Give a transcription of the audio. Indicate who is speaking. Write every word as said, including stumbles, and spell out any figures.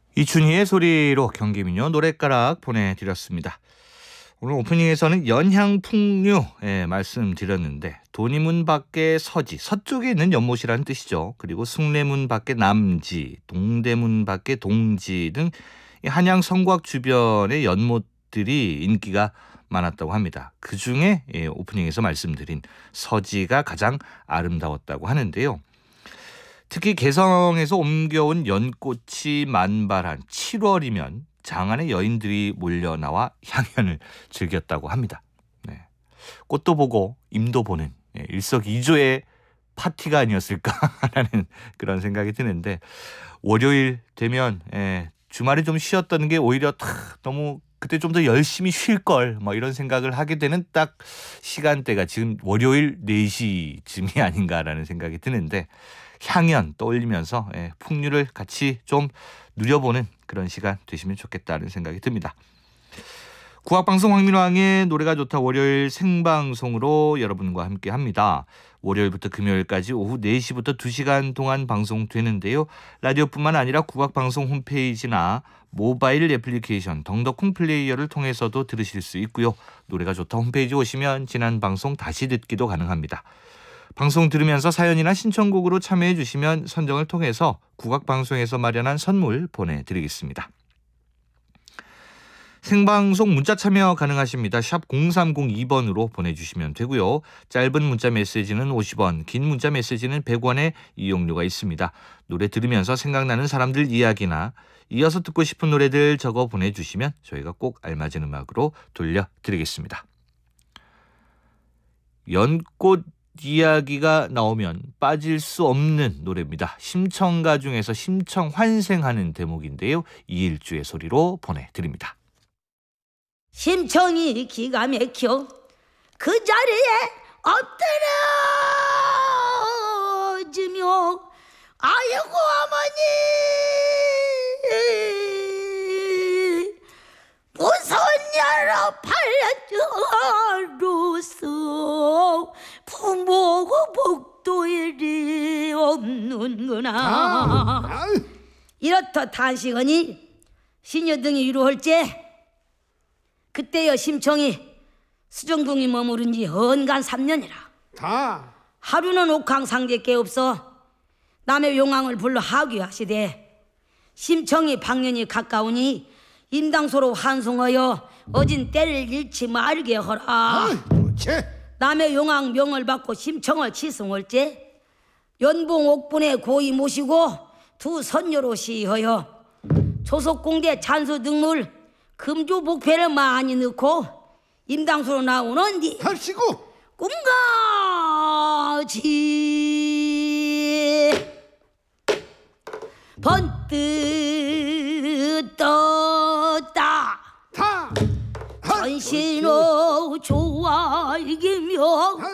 Speaker 1: 이춘희의 소리로 경기민요 노랫가락 보내드렸습니다. 오늘 오프닝에서는 연향풍류 예, 말씀드렸는데 도니문 밖에 서지, 서쪽에 있는 연못이라는 뜻이죠. 그리고 숭례문 밖에 남지, 동대문 밖에 동지 등 한양 성곽 주변의 연못들이 인기가 많았다고 합니다. 그중에 예, 오프닝에서 말씀드린 서지가 가장 아름다웠다고 하는데요. 특히 개성에서 옮겨온 연꽃이 만발한 칠월이면 장안의 여인들이 몰려나와 향연을 즐겼다고 합니다. 네. 꽃도 보고 임도 보는 예, 일석이조의 파티가 아니었을까라는 그런 생각이 드는데 월요일 되면 예, 주말에 좀 쉬었던 게 오히려 탁 너무 그때 좀 더 열심히 쉴 걸 뭐 이런 생각을 하게 되는 딱 시간대가 지금 월요일 네 시쯤이 아닌가라는 생각이 드는데 향연 떠올리면서 예, 풍류를 같이 좀 누려보는 그런 시간 되시면 좋겠다는 생각이 듭니다. 국악방송 황민왕의 노래가 좋다 월요일 생방송으로 여러분과 함께합니다. 월요일부터 금요일까지 오후 네 시부터 두 시간 동안 방송되는데요. 라디오뿐만 아니라 국악방송 홈페이지나 모바일 애플리케이션 덩더콩 플레이어를 통해서도 들으실 수 있고요. 노래가 좋다 홈페이지 오시면 지난 방송 다시 듣기도 가능합니다. 방송 들으면서 사연이나 신청곡으로 참여해 주시면 선정을 통해서 국악방송에서 마련한 선물 보내드리겠습니다. 생방송 문자 참여 가능하십니다. 샵 공삼공이 번으로 보내주시면 되고요. 짧은 문자 메시지는 오십 원, 긴 문자 메시지는 백 원의 이용료가 있습니다. 노래 들으면서 생각나는 사람들 이야기나 이어서 듣고 싶은 노래들 적어 보내주시면 저희가 꼭 알맞은 음악으로 돌려드리겠습니다. 연꽃 이야기가 나오면 빠질 수 없는 노래입니다. 심청가 중에서 심청 환생하는 대목인데요. 이일주의 소리로 보내드립니다.
Speaker 2: 심청이 기가 막혀 그 자리에 엎드려지며 아이고 어머니 무선야로 팔려들어서 부모고 복도일이 없는구나.
Speaker 3: 아, 아.
Speaker 2: 이렇다 탄식하니 시녀등이 위로할제 그때여 심청이 수정궁이 머무른 지 언간 삼 년이라.
Speaker 3: 다
Speaker 2: 하루는 옥황 상제께 없어 남의 용왕을 불러 하교하시되 심청이 방년이 가까우니 임당소로 환송하여 어진 때를 잃지 말게 하라.
Speaker 3: 아이, 도대체.
Speaker 2: 남의 용왕 명을 받고 심청을 치승할제 연봉 옥분에 고이 모시고 두 선녀로 시하여 조석공대 찬수 등물 금조 복패를 많이 넣고 임당수로 나오는 뒤
Speaker 3: 하시고
Speaker 2: 꿈같이 번뜩 떴다
Speaker 3: 다
Speaker 2: 전신으로 좋아 이기며